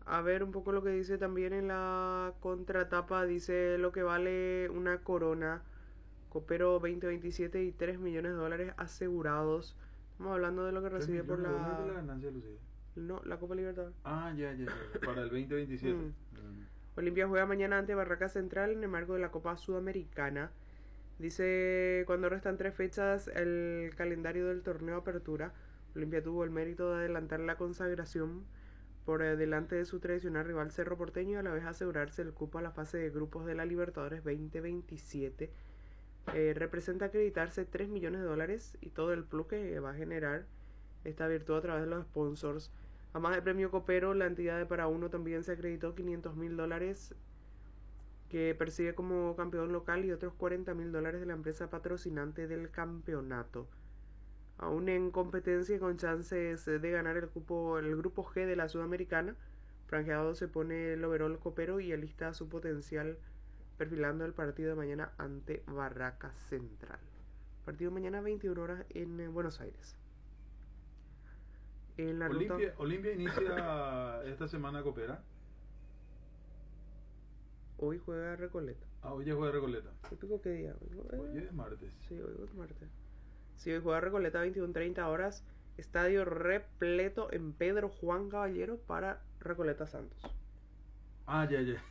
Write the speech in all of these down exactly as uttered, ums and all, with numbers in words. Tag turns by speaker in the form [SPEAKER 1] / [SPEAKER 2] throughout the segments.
[SPEAKER 1] A ver un poco lo que dice también en la contratapa. Dice lo que vale una corona. Copero veinte veintisiete y tres millones de dólares asegurados. Estamos hablando de lo que
[SPEAKER 2] tres
[SPEAKER 1] recibe por
[SPEAKER 2] millones de dólares de la
[SPEAKER 1] la...
[SPEAKER 2] ganancia, Lucía.
[SPEAKER 1] No, la Copa Libertadores.
[SPEAKER 2] Ah, ya, ya, ya. Para el veinte veintisiete.
[SPEAKER 1] Mm.
[SPEAKER 2] Mm.
[SPEAKER 1] Olimpia juega mañana ante Barraca Central en el marco de la Copa Sudamericana. Dice, cuando restan tres fechas el calendario del torneo Apertura, Olimpia tuvo el mérito de adelantar la consagración por eh, delante de su tradicional rival Cerro Porteño y a la vez asegurarse el cupo a la fase de grupos de la Libertadores veinte veintisiete. Eh, representa acreditarse tres millones de dólares y todo el plus que va a generar esta virtud a través de los sponsors. Además del premio Copero, la entidad de Para Uno también se acreditó quinientos mil dólares que percibe como campeón local y otros cuarenta mil dólares de la empresa patrocinante del campeonato. Aún en competencia con chances de ganar el cupo, el grupo G de la Sudamericana, franjeado se pone el overall Copero y alista su potencial perfilando el partido de mañana ante Barraca Central. Partido mañana veintiuna horas en Buenos Aires. En la
[SPEAKER 2] Olimpia,
[SPEAKER 1] ruta...
[SPEAKER 2] Olimpia inicia esta semana Copera.
[SPEAKER 1] Hoy juega Recoleta.
[SPEAKER 2] Ah, hoy ya juega Recoleta.
[SPEAKER 1] ¿Qué pico qué día? Eh,
[SPEAKER 2] Hoy es martes.
[SPEAKER 1] Sí, hoy es martes. Sí, hoy juega Recoleta veintiuno treinta horas. Estadio repleto en Pedro Juan Caballero para Recoleta Santos.
[SPEAKER 2] Ah, ya, ya.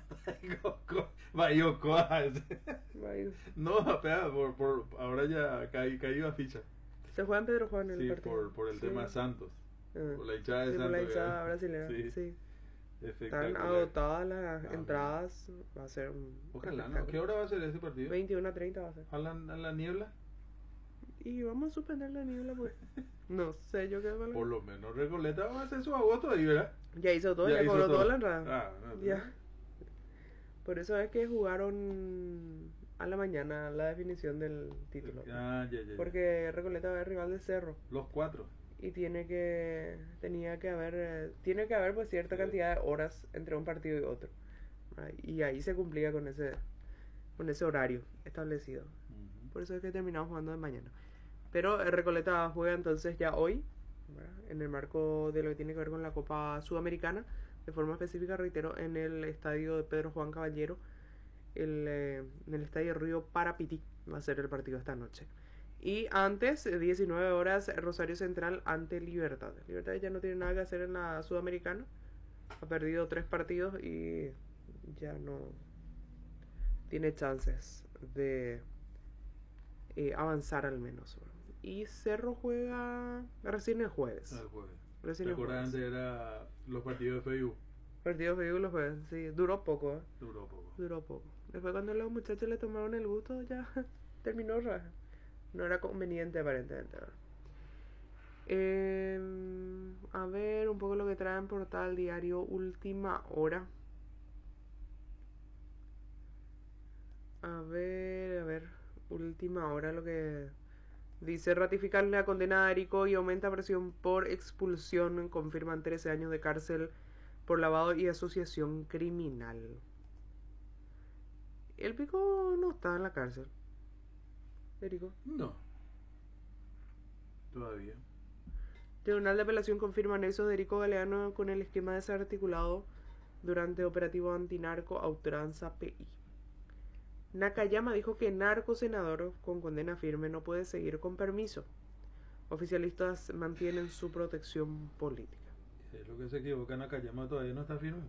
[SPEAKER 2] Bayoko. No, espera, por, por, ahora ya caí, caí a ficha.
[SPEAKER 1] Se juega en Pedro Juan el
[SPEAKER 2] Sí,
[SPEAKER 1] partido.
[SPEAKER 2] por, por el
[SPEAKER 1] Sí.
[SPEAKER 2] tema de Santos.
[SPEAKER 1] Ah.
[SPEAKER 2] Por la hinchada de
[SPEAKER 1] Sí, por
[SPEAKER 2] Santos.
[SPEAKER 1] la hinchada
[SPEAKER 2] ¿verdad?
[SPEAKER 1] brasileña.
[SPEAKER 2] Sí.
[SPEAKER 1] Sí. Están
[SPEAKER 2] Espectacular.
[SPEAKER 1] agotadas las
[SPEAKER 2] Ah,
[SPEAKER 1] entradas. Va a ser un.
[SPEAKER 2] Ojalá, ¿no?
[SPEAKER 1] espectáculo.
[SPEAKER 2] ¿Qué hora va a ser ese partido?
[SPEAKER 1] veintiuno treinta va a ser.
[SPEAKER 2] ¿A la, a la niebla?
[SPEAKER 1] Y vamos a suspender la niebla, pues. No sé yo qué va a
[SPEAKER 2] Por lo menos Recoleta va a hacer su agosto ahí, ¿verdad?
[SPEAKER 1] Ya hizo todo, ya,
[SPEAKER 2] hizo
[SPEAKER 1] cobró
[SPEAKER 2] todo.
[SPEAKER 1] toda la entrada.
[SPEAKER 2] Ah, no,
[SPEAKER 1] Ya. Por eso es que jugaron a la mañana la definición del título.
[SPEAKER 2] Ah, ya, ya, ya.
[SPEAKER 1] Porque Recoleta va a ser rival de Cerro.
[SPEAKER 2] Los cuatro.
[SPEAKER 1] Y tiene que tenía que haber eh, tiene que haber pues cierta
[SPEAKER 2] Sí.
[SPEAKER 1] cantidad de horas entre un partido y otro. ¿Verdad? Y ahí se cumplía con ese con ese horario establecido.
[SPEAKER 2] Uh-huh.
[SPEAKER 1] Por eso es que terminamos jugando de mañana. Pero eh, Recoleta juega entonces ya hoy, ¿verdad? En el marco de lo que tiene que ver con la Copa Sudamericana, de forma específica, reitero, en el estadio de Pedro Juan Caballero, el, eh, en el estadio Río Parapití va a ser el partido esta noche. Y antes, diecinueve horas, Rosario Central ante Libertad. Libertad ya no tiene nada que hacer en la Sudamericana. Ha perdido tres partidos y ya no tiene chances de eh, avanzar al menos. Y Cerro juega recién el jueves.
[SPEAKER 2] El jueves.
[SPEAKER 1] Recién
[SPEAKER 2] ¿Te
[SPEAKER 1] el
[SPEAKER 2] acuerdas
[SPEAKER 1] jueves.
[SPEAKER 2] antes era los partidos de F I U?
[SPEAKER 1] Partidos de los jueves, sí. Duró poco, ¿eh?
[SPEAKER 2] Duró poco.
[SPEAKER 1] Duró poco. Después cuando los muchachos le tomaron el gusto, ya terminó raja. No era conveniente aparentemente. Eh, a ver un poco lo que trae en portal diario Última Hora. A ver, a ver. Última Hora lo que dice: ratificar la condena de Arico y aumenta presión por expulsión. Confirman trece años de cárcel por lavado y asociación criminal. El Pico no está en la cárcel. Erico.
[SPEAKER 2] No. Todavía.
[SPEAKER 1] Tribunal de Apelación confirma nexos de Erico Galeano con el esquema desarticulado durante operativo antinarco a ultranza P I. Nakayama dijo que narco senador con condena firme no puede seguir con permiso. Oficialistas mantienen su protección política.
[SPEAKER 2] Es lo que se equivoca, Nakayama todavía no está firme.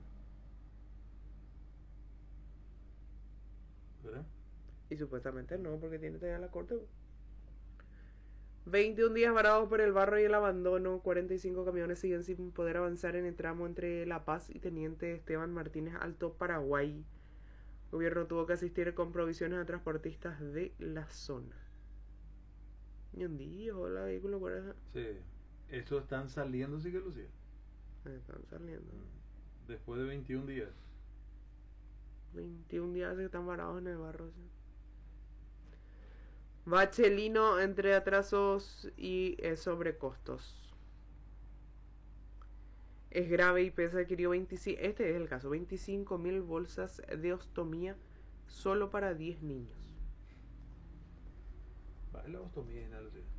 [SPEAKER 2] ¿Verdad?
[SPEAKER 1] Y supuestamente no, porque tiene todavía la corte. veintiún días varados por el barro y el abandono. cuarenta y cinco camiones siguen sin poder avanzar en el tramo entre La Paz y Teniente Esteban Martínez Alto, Paraguay. El gobierno tuvo que asistir con provisiones a transportistas de la zona. Ni un día, hola, vehículo por eso.
[SPEAKER 2] Sí. Esos están saliendo, sí que Lucía.
[SPEAKER 1] Están saliendo.
[SPEAKER 2] Después de veintiún días.
[SPEAKER 1] veintiún días que están varados en el barro. ¿Sí? Bachelino entre atrasos y eh, sobrecostos. Es grave y pesa adquirió veinticinco, este es el caso, veinticinco mil bolsas de ostomía solo para diez niños.
[SPEAKER 2] Vale, la ostomía, Lucía.